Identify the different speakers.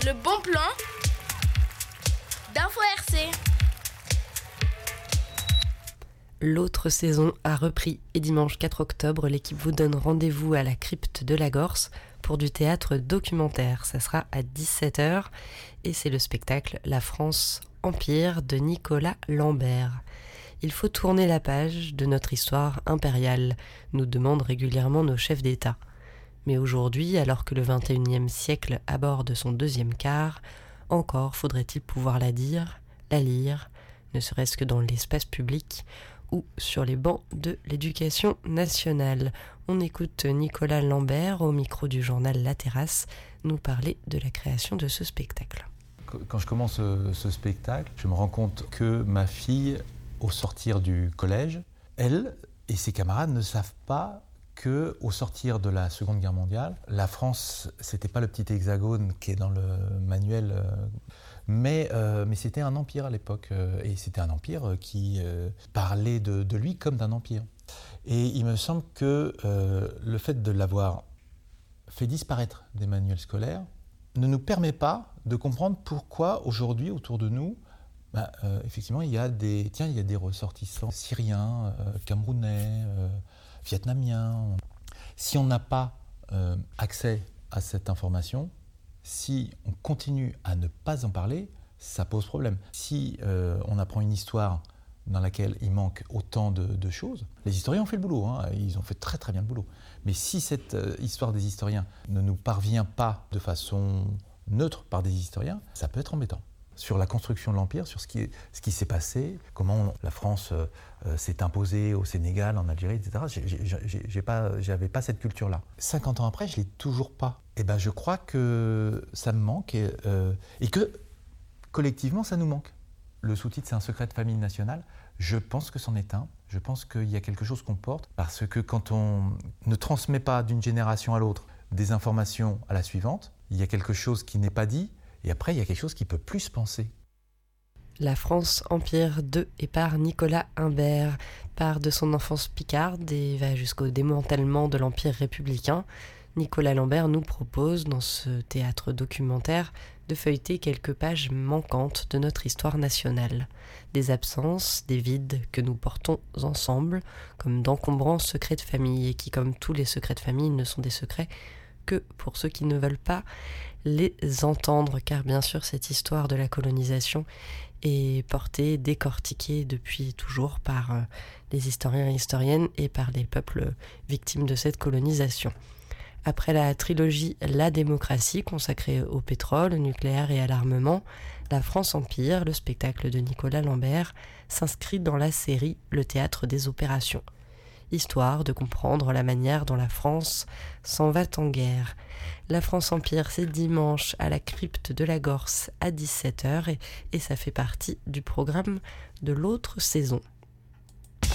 Speaker 1: Le bon plan d'Info RC.
Speaker 2: L'autre saison a repris et dimanche 4 octobre, l'équipe vous donne rendez-vous à la crypte de la Gorse pour du théâtre documentaire. Ça sera à 17h et c'est le spectacle La France Empire de Nicolas Lambert. Il faut tourner la page de notre histoire impériale, nous demandent régulièrement nos chefs d'État. Mais aujourd'hui, alors que le XXIe siècle aborde son deuxième quart, encore faudrait-il pouvoir la dire, la lire, ne serait-ce que dans l'espace public ou sur les bancs de l'éducation nationale. On écoute Nicolas Lambert au micro du journal La Terrasse nous parler de la création de ce spectacle.
Speaker 3: Quand je commence ce spectacle, je me rends compte que ma fille, au sortir du collège, elle et ses camarades ne savent pas qu'au sortir de la Seconde Guerre mondiale, la France, c'était pas le petit hexagone qui est dans le manuel, mais c'était un empire à l'époque, et c'était un empire qui parlait de lui comme d'un empire. Et il me semble que le fait de l'avoir fait disparaître des manuels scolaires ne nous permet pas de comprendre pourquoi aujourd'hui, autour de nous, effectivement, il y a des ressortissants syriens, camerounais, vietnamiens. Si on n'a pas accès à cette information, si on continue à ne pas en parler, ça pose problème. Si on apprend une histoire dans laquelle il manque autant de choses, les historiens ont fait le boulot, ils ont fait très très bien le boulot. Mais si cette histoire des historiens ne nous parvient pas de façon neutre par des historiens, ça peut être embêtant. Sur la construction de l'Empire, sur ce qui s'est passé, comment la France s'est imposée au Sénégal, en Algérie, etc. J'avais pas cette culture-là. 50 ans après, je l'ai toujours pas. Et je crois que ça me manque et que collectivement, ça nous manque. Le sous-titre, c'est un secret de famille nationale. Je pense que c'en est un. Je pense qu'il y a quelque chose qu'on porte parce que quand on ne transmet pas d'une génération à l'autre des informations à la suivante, il y a quelque chose qui n'est pas dit. Et après, il y a quelque chose qui peut plus se penser.
Speaker 2: La France Empire de et par Nicolas Imbert part de son enfance picarde et va jusqu'au démantèlement de l'Empire républicain. Nicolas Lambert nous propose, dans ce théâtre documentaire, de feuilleter quelques pages manquantes de notre histoire nationale. Des absences, des vides que nous portons ensemble, comme d'encombrants secrets de famille, et qui, comme tous les secrets de famille, ne sont des secrets que pour ceux qui ne veulent pas les entendre, car bien sûr cette histoire de la colonisation est portée, décortiquée depuis toujours par les historiens et historiennes et par les peuples victimes de cette colonisation. Après la trilogie La démocratie, consacrée au pétrole, au nucléaire et à l'armement, La France Empire, le spectacle de Nicolas Lambert, s'inscrit dans la série Le théâtre des opérations. Histoire de comprendre la manière dont la France s'en va en guerre. La France Empire, c'est dimanche à la crypte de la Gorse à 17h et ça fait partie du programme de l'autre saison.